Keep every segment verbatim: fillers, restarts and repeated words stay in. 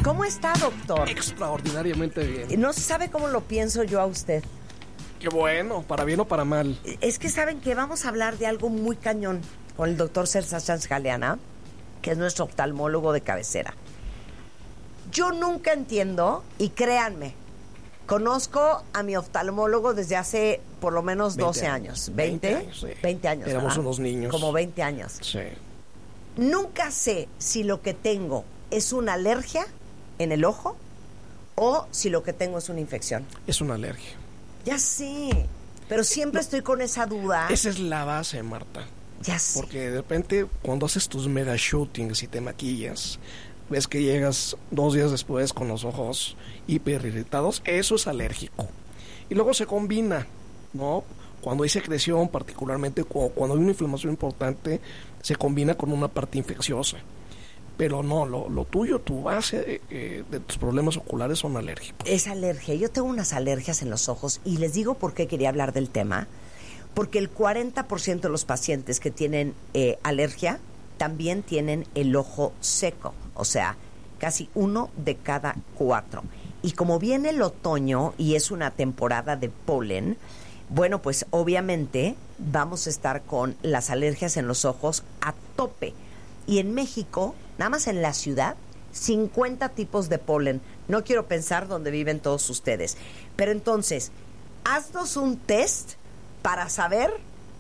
¿Cómo está, doctor? Extraordinariamente bien. No sabe cómo lo pienso yo a usted. Qué bueno, para bien o para mal. Es que saben que vamos a hablar de algo muy cañón con el doctor César Sanz Galeana, que es nuestro oftalmólogo de cabecera. Yo nunca entiendo, y créanme, conozco a mi oftalmólogo desde hace por lo menos doce años. ¿veinte? veinte años, sí. veinte años. Éramos ¿verdad? unos niños. Como veinte años. Sí. Nunca sé si lo que tengo es una alergia en el ojo o si lo que tengo es una infección. Es una alergia. Ya sé, pero siempre no, estoy con esa duda. Esa es la base, Marta. Ya sé. Porque de repente cuando haces tus mega shootings y te maquillas, ves que llegas dos días después con los ojos hiper irritados, eso es alérgico. Y luego se combina, ¿no? Cuando hay secreción, particularmente cuando hay una inflamación importante, se combina con una parte infecciosa. Pero no, lo, lo tuyo, tu base eh, de tus problemas oculares son alérgicos. Es alergia. Yo tengo unas alergias en los ojos y les digo por qué quería hablar del tema. Porque el cuarenta por ciento de los pacientes que tienen eh, alergia también tienen el ojo seco. O sea, casi uno de cada cuatro. Y como viene el otoño y es una temporada de polen, bueno, pues obviamente vamos a estar con las alergias en los ojos a tope. Y en México, nada más en la ciudad, cincuenta tipos de polen. No quiero pensar dónde viven todos ustedes. Pero entonces, haznos un test para saber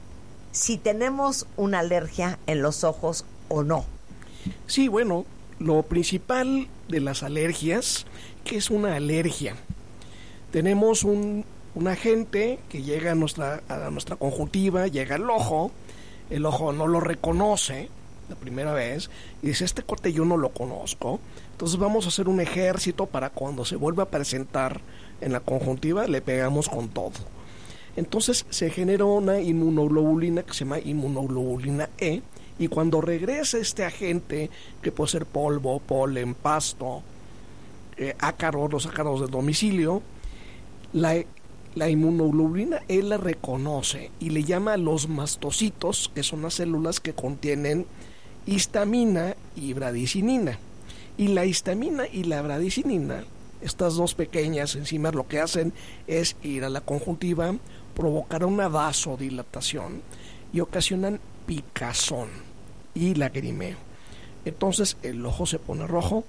si tenemos una alergia en los ojos o no. Sí, bueno, lo principal de las alergias, ¿qué es una alergia? Tenemos un, un agente que llega a nuestra, a nuestra conjuntiva, llega al ojo, el ojo no lo reconoce la primera vez y dice, este corte yo no lo conozco, entonces vamos a hacer un ejército para cuando se vuelva a presentar en la conjuntiva le pegamos con todo. Entonces se genera una inmunoglobulina que se llama inmunoglobulina E, y cuando regresa este agente, que puede ser polvo, polen, pasto, eh, ácaros, los ácaros del domicilio, la, la inmunoglobulina E la reconoce y le llama a los mastocitos, que son las células que contienen histamina y bradicinina. Y la histamina y la bradicinina, estas dos pequeñas enzimas, lo que hacen es ir a la conjuntiva, provocar una vasodilatación y ocasionan picazón y lagrimeo. Entonces el ojo se pone rojo,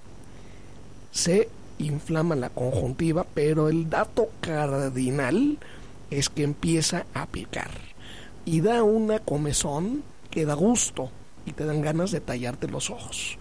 se inflama la conjuntiva, pero el dato cardinal es que empieza a picar y da una comezón que da gusto y te dan ganas de tallarte los ojos.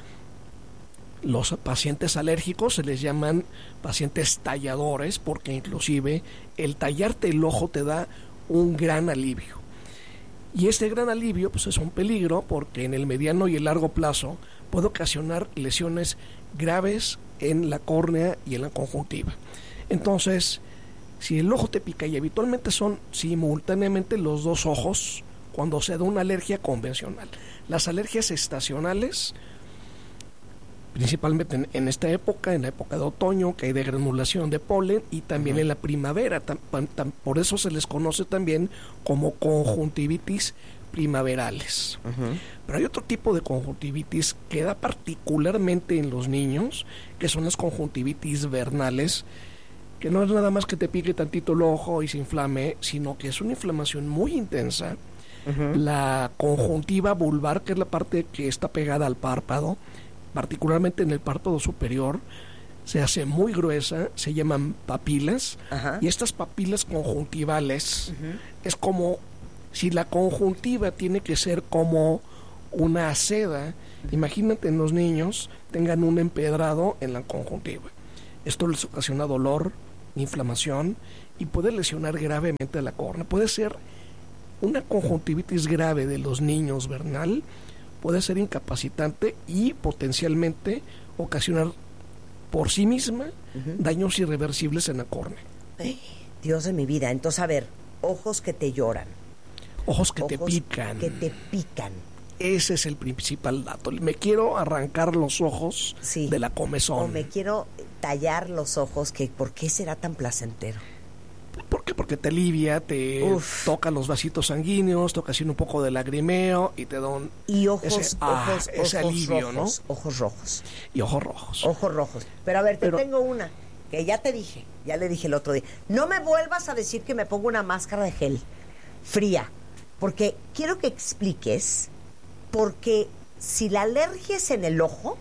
Los pacientes alérgicos se les llaman pacientes talladores porque inclusive el tallarte el ojo te da un gran alivio. Y este gran alivio pues es un peligro porque en el mediano y el largo plazo puede ocasionar lesiones graves en la córnea y en la conjuntiva. Entonces, si el ojo te pica, y habitualmente son simultáneamente los dos ojos cuando se da una alergia convencional. Las alergias estacionales, principalmente en, en esta época, en la época de otoño, que hay de granulación de polen, y también uh-huh. en la primavera, tam, tam, por eso se les conoce también como conjuntivitis primaverales. Uh-huh. Pero hay otro tipo de conjuntivitis que da particularmente en los niños, que son las conjuntivitis vernales, que no es nada más que te pique tantito el ojo y se inflame, sino que es una inflamación muy intensa. Uh-huh. La conjuntiva vulvar, que es la parte que está pegada al párpado, particularmente en el párpado superior, se hace muy gruesa, se llaman papilas. Ajá. Y estas papilas conjuntivales uh-huh. es como si la conjuntiva tiene que ser como una seda. Imagínate en los niños tengan un empedrado en la conjuntiva. Esto les ocasiona dolor, inflamación y puede lesionar gravemente a la córnea. Puede ser una conjuntivitis grave de los niños vernal, puede ser incapacitante y potencialmente ocasionar por sí misma uh-huh. daños irreversibles en la córnea. Ay, Dios de mi vida. Entonces, a ver, ojos que te lloran. Ojos que ojos te pican. que te pican. Ese es el principal dato. Me quiero arrancar los ojos sí. de la comezón. O me quiero tallar los ojos, que ¿por qué será tan placentero? Porque porque te alivia, te Uf. toca los vasitos sanguíneos, toca así un poco de lagrimeo y te da un... Y ojos, ese, ah, ojos, ese ojos alivio, rojos, ¿no? Ojos rojos. Y ojos rojos. Ojos rojos. Pero a ver, te Pero, tengo una que ya te dije, ya le dije el otro día. No me vuelvas a decir que me pongo una máscara de gel fría, porque quiero que expliques, porque si la alergia es en el ojo,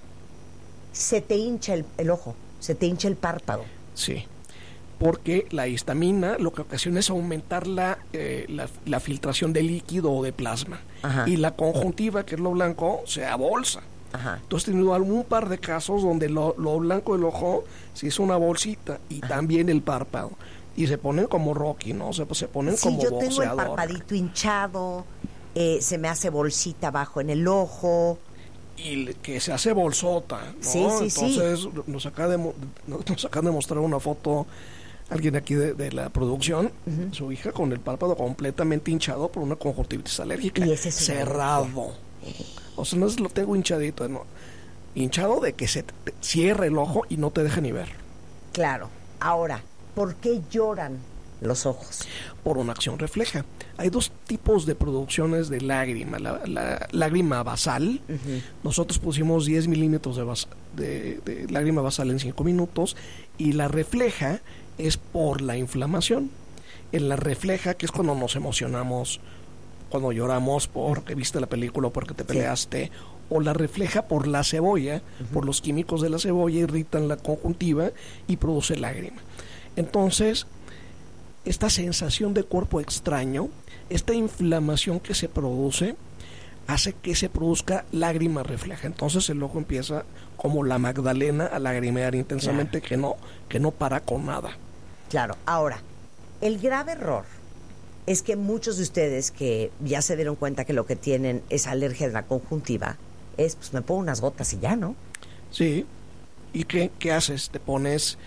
se te hincha el, el ojo, se te hincha el párpado. Sí, porque la histamina lo que ocasiona es aumentar la, eh, la, la filtración de líquido o de plasma. Ajá. Y la conjuntiva, que es lo blanco, se abolsa. Ajá. Entonces he tenido algún par de casos donde lo, lo blanco del ojo se hizo una bolsita y Ajá. también el párpado. Y se ponen como Rocky, ¿no? Se, se ponen sí, como yo boxeador. tengo el parpadito hinchado, eh, se me hace bolsita abajo en el ojo. Y que se hace bolsota, ¿no? Sí, sí, Entonces sí. nos acaba de, nos acaban de mostrar una foto alguien aquí de, de la producción, uh-huh. su hija con el párpado completamente hinchado por una conjuntivitis alérgica. Y ese es cerrado. O sea, no es lo tengo hinchadito, no. Hinchado de que se te cierre el ojo y no te deja ni ver. Claro. Ahora, ¿por qué lloran los ojos? Por una acción refleja. Hay dos tipos de producciones de lágrima. La, la lágrima basal. Uh-huh. Nosotros pusimos diez milímetros de, bas, de, de lágrima basal en cinco minutos. Y la refleja es por la inflamación. En la refleja, que es cuando nos emocionamos, cuando lloramos porque viste la película o porque te peleaste, sí. o la refleja por la cebolla, uh-huh. por los químicos de la cebolla irritan la conjuntiva y produce lágrima. Entonces, esta sensación de cuerpo extraño, esta inflamación que se produce, hace que se produzca lágrima refleja. Entonces el ojo empieza como la Magdalena a lagrimear intensamente, claro. que no, que no para con nada. Claro. Ahora, el grave error es que muchos de ustedes que ya se dieron cuenta que lo que tienen es alergia de la conjuntiva, es pues me pongo unas gotas y ya, ¿no? Sí. ¿Y qué, qué haces? Te pones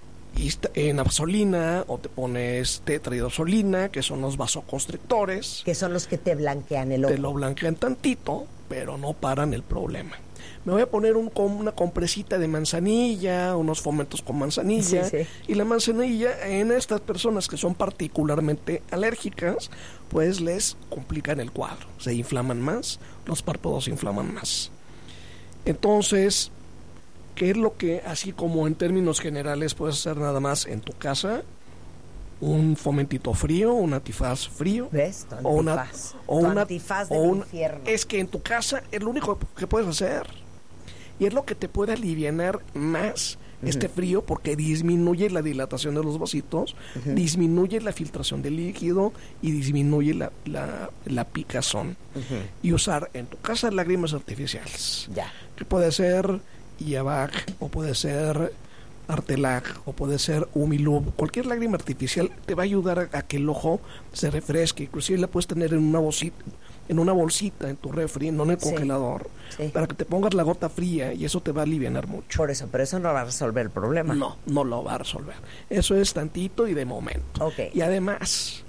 nafzolina o te pones tetraidrosolina, que son los vasoconstrictores, que son los que te blanquean el ojo. Te lo blanquean tantito, pero no paran el problema. Me voy a poner un, una compresita de manzanilla, unos fomentos con manzanilla, sí, sí. y la manzanilla en estas personas que son particularmente alérgicas, pues les complican el cuadro, se inflaman más, los párpados se inflaman más. Entonces, ¿qué es lo que, así como en términos generales, puedes hacer nada más en tu casa? Un fomentito frío, un antifaz frío. ¿Ves? Tu o una, antifaz. O tu una, antifaz del o una, infierno. Es que en tu casa es lo único que puedes hacer. Y es lo que te puede alivianar más uh-huh. este frío, porque disminuye la dilatación de los vasitos, uh-huh. disminuye la filtración del líquido y disminuye la, la, la picazón. Uh-huh. Y usar en tu casa lágrimas artificiales. Ya. Que puede ser Iavac, o puede ser Artelac, o puede ser Umilub. Cualquier lágrima artificial te va a ayudar a, a que el ojo se refresque. Inclusive la puedes tener en una bolsita, en una bolsita en tu refri, no en el sí. congelador, sí. para que te pongas la gota fría y eso te va a aliviar mucho. Por eso, pero eso no va a resolver el problema. No, no lo va a resolver. Eso es tantito y de momento. Okay. Y además,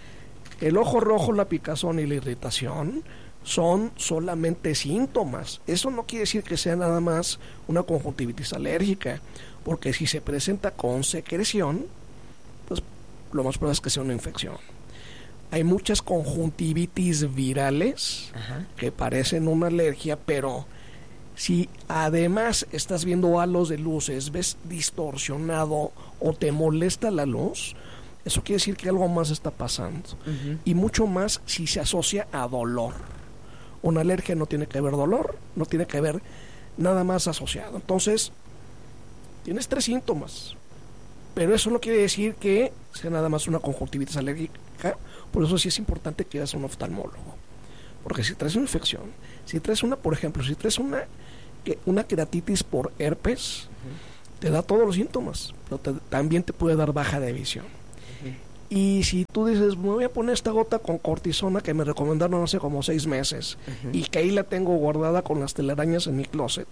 el ojo rojo, la picazón y la irritación son solamente síntomas. Eso no quiere decir que sea nada más una conjuntivitis alérgica, porque si se presenta con secreción, pues lo más probable es que sea una infección. Hay muchas conjuntivitis virales Ajá. que parecen una alergia, pero si además estás viendo halos de luces, ves distorsionado o te molesta la luz, eso quiere decir que algo más está pasando. Uh-huh. Y mucho más si se asocia a dolor. Una alergia no tiene que haber dolor, no tiene que haber nada más asociado. Entonces, tienes tres síntomas, pero eso no quiere decir que sea nada más una conjuntivitis alérgica. Por eso sí es importante que vayas a un oftalmólogo, porque si traes una infección, si traes una, por ejemplo, si traes una una queratitis por herpes, uh-huh. te da todos los síntomas, pero te, también te puede dar baja de visión. Uh-huh. Y si tú dices, me voy a poner esta gota con cortisona que me recomendaron hace como seis meses, uh-huh. y que ahí la tengo guardada con las telarañas en mi closet,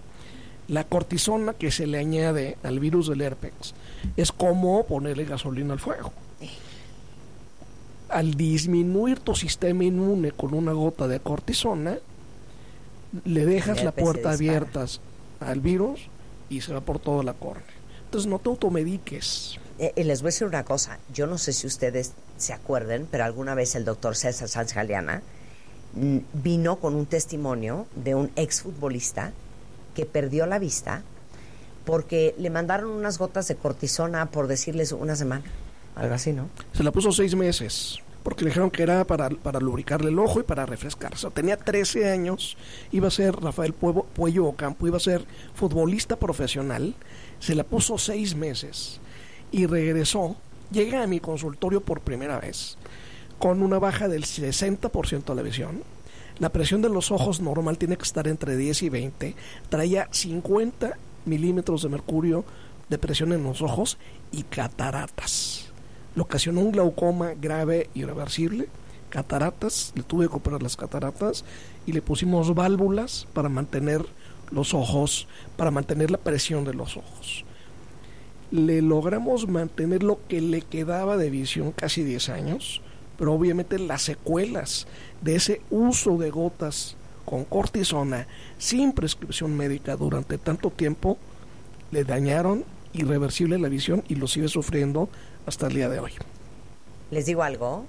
la cortisona que se le añade al virus del herpes es como ponerle gasolina al fuego. Al disminuir tu sistema inmune con una gota de cortisona, le dejas la puerta abierta al virus y se va por toda la córnea. Entonces no te automediques. Eh, y les voy a decir una cosa, yo no sé si ustedes se acuerden, pero alguna vez el doctor César Sanz Galeana mm, vino con un testimonio de un exfutbolista que perdió la vista porque le mandaron unas gotas de cortisona, por decirles, una semana, algo así, ¿no? Se la puso seis meses, porque le dijeron que era para, para lubricarle el ojo y para refrescarse. Tenía trece años, iba a ser Rafael Puello, Puello Ocampo, iba a ser futbolista profesional, se la puso seis meses y regresó, llega a mi consultorio por primera vez, con una baja del sesenta por ciento de la visión. La presión de los ojos normal tiene que estar entre diez y veinte, traía cincuenta milímetros de mercurio de presión en los ojos y cataratas. Le ocasionó un glaucoma grave y irreversible, cataratas, le tuve que operar las cataratas y le pusimos válvulas para mantener los ojos, para mantener la presión de los ojos. Le logramos mantener lo que le quedaba de visión, casi diez años, pero obviamente las secuelas de ese uso de gotas con cortisona sin prescripción médica durante tanto tiempo le dañaron irreversible la visión y lo sigue sufriendo hasta el día de hoy. Les digo algo,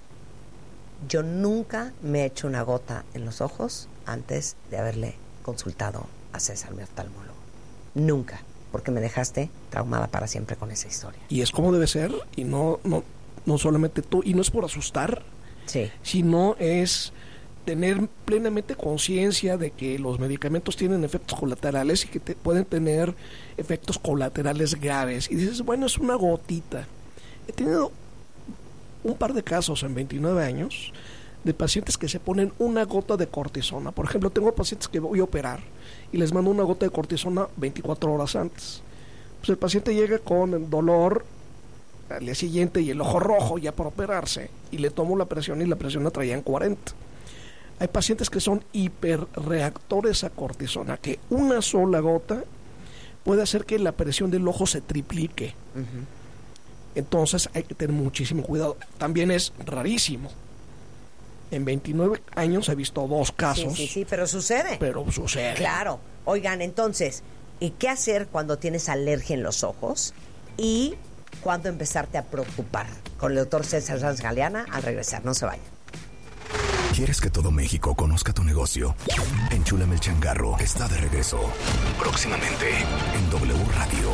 yo nunca me he hecho una gota en los ojos antes de haberle consultado a César, mi oftalmólogo. Nunca, porque me dejaste traumada para siempre con esa historia. Y es como debe ser, y no, no, no solamente tú, y no es por asustar, sí, sino es tener plenamente conciencia de que los medicamentos tienen efectos colaterales y que te pueden tener efectos colaterales graves. Y dices, bueno, es una gotita. He tenido un par de casos en veintinueve años de pacientes que se ponen una gota de cortisona. Por ejemplo, tengo pacientes que voy a operar y les mando una gota de cortisona veinticuatro horas antes. Pues el paciente llega con dolor al día siguiente y el ojo rojo ya por operarse, y le tomo la presión y la presión la traía en cuarenta. Hay pacientes que son hiperreactores a cortisona, que una sola gota puede hacer que la presión del ojo se triplique. Uh-huh. Entonces hay que tener muchísimo cuidado. También es rarísimo. En veintinueve años he visto dos casos. Sí, sí, sí, pero sucede. Pero sucede. Claro. Oigan, entonces, ¿y qué hacer cuando tienes alergia en los ojos? ¿Y cuándo empezarte a preocupar? Con el doctor César Sanz Galeana, al regresar. No se vayan. ¿Quieres que todo México conozca tu negocio? Enchúlame el changarro está de regreso. Próximamente en W Radio.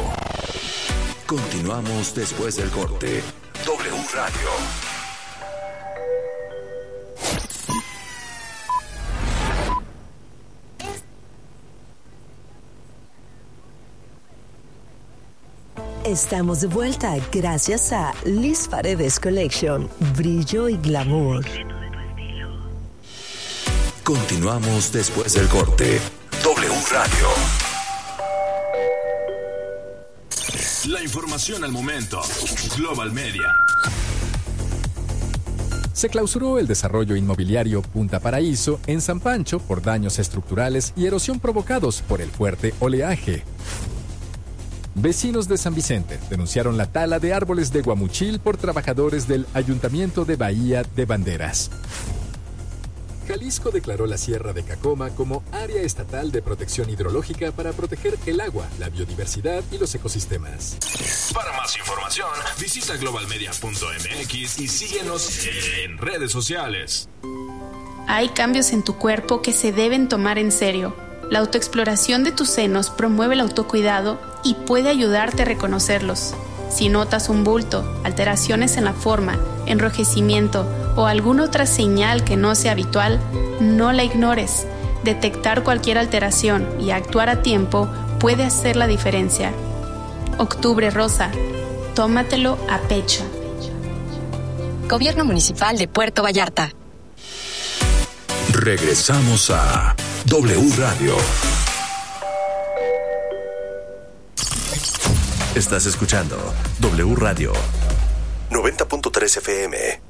Continuamos después del corte. W Radio. Estamos de vuelta gracias a Liz Paredes Collection, brillo y glamour. Continuamos después del corte. W Radio. La información al momento. Global Media. Se clausuró el desarrollo inmobiliario Punta Paraíso en San Pancho por daños estructurales y erosión provocados por el fuerte oleaje. Vecinos de San Vicente denunciaron la tala de árboles de guamuchil por trabajadores del Ayuntamiento de Bahía de Banderas. Jalisco declaró la Sierra de Cacoma como área estatal de protección hidrológica para proteger el agua, la biodiversidad y los ecosistemas. Para más información, visita global media punto m x y síguenos en redes sociales. Hay cambios en tu cuerpo que se deben tomar en serio. La autoexploración de tus senos promueve el autocuidado y puede ayudarte a reconocerlos. Si notas un bulto, alteraciones en la forma, enrojecimiento o alguna otra señal que no sea habitual, no la ignores. Detectar cualquier alteración y actuar a tiempo puede hacer la diferencia. Octubre Rosa. Tómatelo a pecho. Gobierno Municipal de Puerto Vallarta. Regresamos a W Radio. Estás escuchando W Radio noventa punto tres F M.